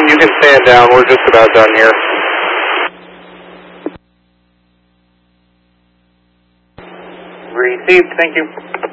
you can stand down. We're just about done here. Received, thank you.